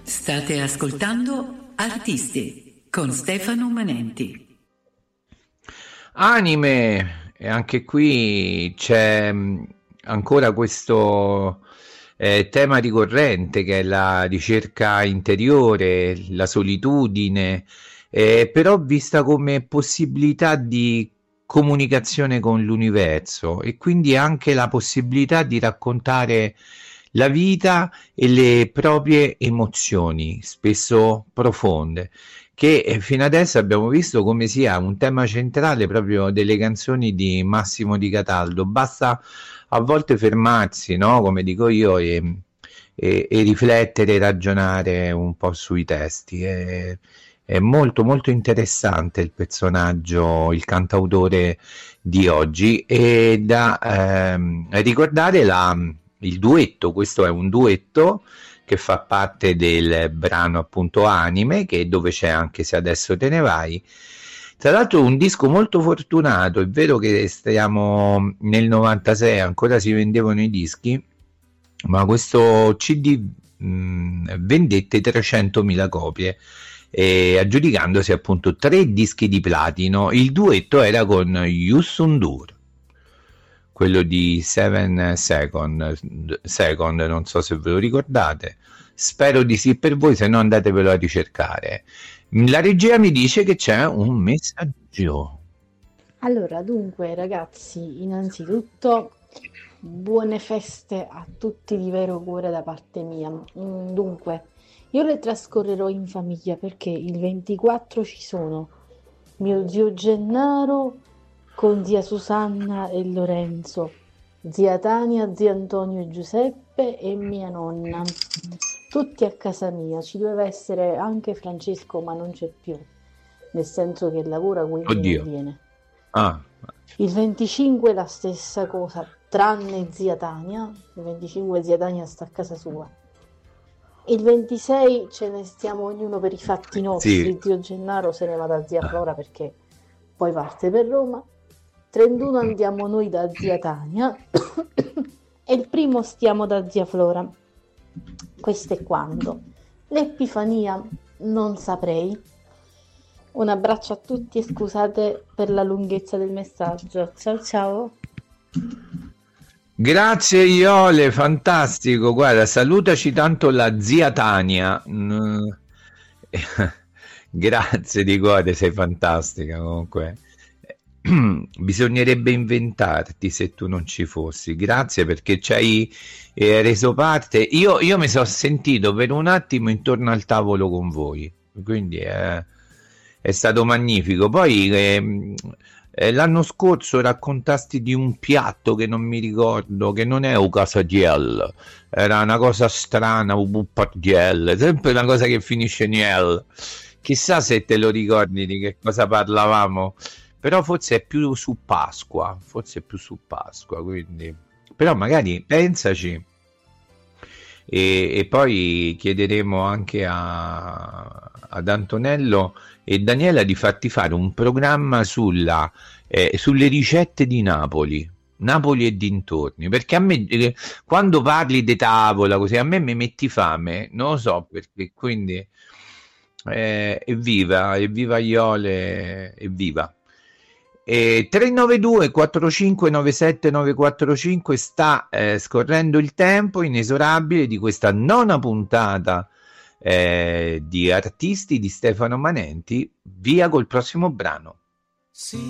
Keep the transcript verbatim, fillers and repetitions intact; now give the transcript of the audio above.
State ascoltando Artisti con Stefano Manenti. Anime, e anche qui c'è mh, ancora questo eh, tema ricorrente che è la ricerca interiore, la solitudine, eh, però vista come possibilità di comunicazione con l'universo e quindi anche la possibilità di raccontare la vita e le proprie emozioni, spesso profonde, che eh, fino adesso abbiamo visto come sia un tema centrale proprio delle canzoni di Massimo Di Cataldo. Basta a volte fermarsi, no? Come dico io, e, e, e riflettere, ragionare un po' sui testi. È, è molto molto interessante il personaggio, il cantautore di oggi, e da ehm, ricordare la, il duetto. Questo è un duetto che fa parte del brano appunto Anime, che è dove c'è anche Se adesso te ne vai. Tra l'altro un disco molto fortunato, è vero che stiamo nel novantasei, ancora si vendevano i dischi, ma questo C D mh, vendette trecentomila copie, e aggiudicandosi appunto tre dischi di platino. Il duetto era con Yusundur, quello di Seven Second, Second, non so se ve lo ricordate, spero di sì per voi, se no andatevelo a ricercare. La regia mi dice che c'è un messaggio. Allora, dunque, ragazzi, innanzitutto buone feste a tutti di vero cuore da parte mia. Mm, Dunque, io le trascorrerò in famiglia perché il ventiquattro ci sono mio zio Gennaro con zia Susanna e Lorenzo, zia Tania, zio Antonio e Giuseppe e mia nonna. Tutti a casa mia. Ci doveva essere anche Francesco, ma non c'è più, nel senso che lavora, quindi Oddio. non viene. Ah, Il venticinque la stessa cosa, tranne zia Tania. Il venticinque zia Tania sta a casa sua. Il ventisei ce ne stiamo ognuno per i fatti nostri. sì. Zio Gennaro se ne va da zia Flora perché poi parte per Roma. trentuno andiamo noi da zia Tania e il primo stiamo da zia Flora. Questo è quando. L'Epifania non saprei. Un abbraccio a tutti e scusate per la lunghezza del messaggio. Ciao ciao. Grazie Iole, fantastico. Guarda, salutaci tanto la zia Tania. Mm. Grazie di cuore, sei fantastica comunque. Bisognerebbe inventarti se tu non ci fossi. Grazie perché ci hai eh, reso parte. Io, io mi sono sentito per un attimo intorno al tavolo con voi, quindi eh, è stato magnifico. Poi ehm, eh, l'anno scorso raccontasti di un piatto che non mi ricordo, che non è un casatiel, era una cosa strana, un buppatiel, sempre una cosa che finisce in el. Chissà se te lo ricordi di che cosa parlavamo. Però forse è più su Pasqua, forse è più su Pasqua, quindi. Però magari pensaci, e, e poi chiederemo anche a, ad Antonello e Daniela di farti fare un programma sulla, eh, sulle ricette di Napoli, Napoli e dintorni, perché a me eh, quando parli di tavola così a me mi metti fame, non lo so perché, quindi eh, evviva, evviva Iole, evviva. E tre nove due quattro cinque nove sette nove quattro cinque, sta eh, scorrendo il tempo inesorabile di questa nona puntata eh, di Artisti di Stefano Manenti. Via col prossimo brano. Sì.